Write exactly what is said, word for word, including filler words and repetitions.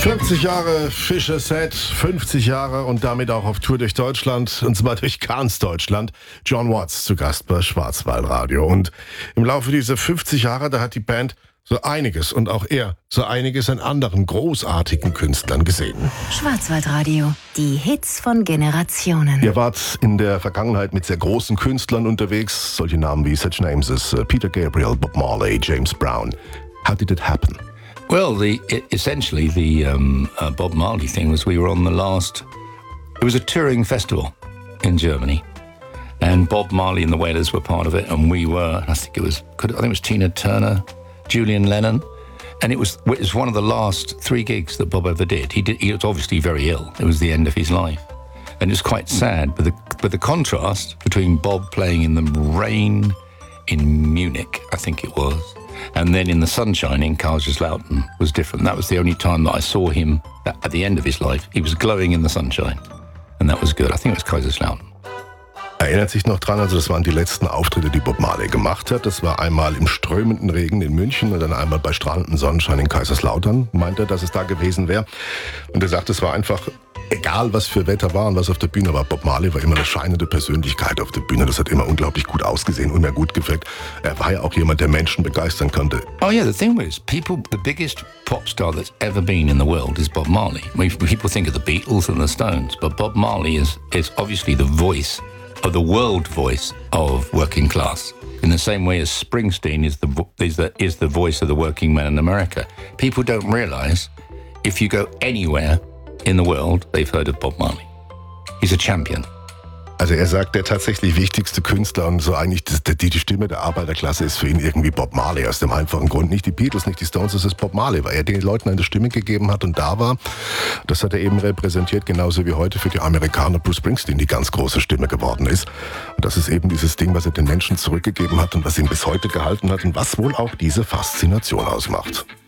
fünfzig Jahre Fischer Set, fünfzig Jahre und damit auch auf Tour durch Deutschland, und zwar durch ganz Deutschland. John Watts zu Gast bei Schwarzwaldradio. Und im Laufe dieser fünfzig Jahre, da hat die Band so einiges und auch er so einiges an anderen großartigen Künstlern gesehen. Schwarzwaldradio, die Hits von Generationen. Ihr wart in der Vergangenheit mit sehr großen Künstlern unterwegs, solche Namen wie such names as Peter Gabriel, Bob Marley, James Brown. How did it happen? Well, the essentially the um, uh, Bob Marley thing was we were on the last. It was a touring festival in Germany, and Bob Marley and the Wailers were part of it, and we were. I think it was. I think it was Tina Turner, Julian Lennon, and it was. It was one of the last three gigs that Bob ever did. He did. He was obviously very ill. It was the end of his life, and it's quite sad. But the but the contrast between Bob playing in the rain in Munich, I think it was, and then in the sunshine in Kaiserslautern was different. That was the only time that I saw him at the end of his life. He was glowing in the sunshine, and that was good. I think it was Kaiserslautern. Erinnert sich noch dran, also das waren die letzten Auftritte, die Bob Marley gemacht hat. Das war einmal im strömenden Regen in München und dann einmal bei strahlendem Sonnenschein in Kaiserslautern. Meint er, dass es da gewesen wäre. Und er sagt, es war einfach egal, was für Wetter war und was auf der Bühne war. Bob Marley war immer eine scheinende Persönlichkeit auf der Bühne. Das hat immer unglaublich gut ausgesehen und mir gut gefällt. Er war ja auch jemand, der Menschen begeistern konnte. Oh yeah, the thing was, people, the biggest pop star that's ever been in the world is Bob Marley. I mean, people think of the Beatles and the Stones, but Bob Marley is, is obviously the voice of the world voice of working class. In the same way as Springsteen is the, is the, is the voice of the working man in America. People don't realize, if you go anywhere in the world, they've heard of Bob Marley. He's a champion. Also er sagt, der tatsächlich wichtigste Künstler und so eigentlich die, die Stimme der Arbeiterklasse ist für ihn irgendwie Bob Marley, aus dem einfachen Grund. Nicht die Beatles, nicht die Stones, es ist Bob Marley, weil er den Leuten eine Stimme gegeben hat und da war. Das hat er eben repräsentiert, genauso wie heute für die Amerikaner Bruce Springsteen die ganz große Stimme geworden ist. Und das ist eben dieses Ding, was er den Menschen zurückgegeben hat und was ihn bis heute gehalten hat und was wohl auch diese Faszination ausmacht.